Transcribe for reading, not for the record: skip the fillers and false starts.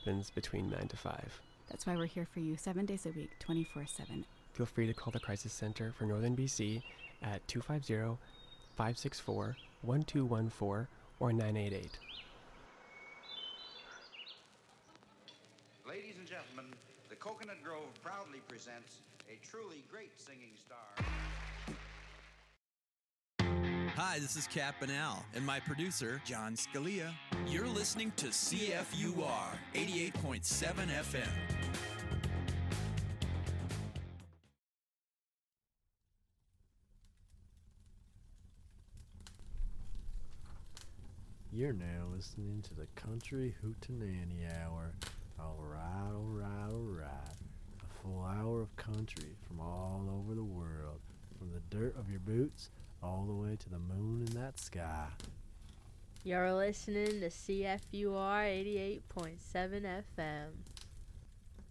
happens between 9 to 5. That's why we're here for you 7 days a week, 24/7. Feel free to call the Crisis Center for Northern BC at 250-564-1214 or 988. Ladies and gentlemen, the Coconut Grove proudly presents a truly great singing star. Hi, this is Cap Banal and my producer, John Scalia. You're listening to CFUR 88.7 FM. You're now listening to the Country Hootenanny Hour. All right. A full hour of country from all over the world. From the dirt of your boots all the way to the moon in that sky. You're listening to CFUR 88.7 FM.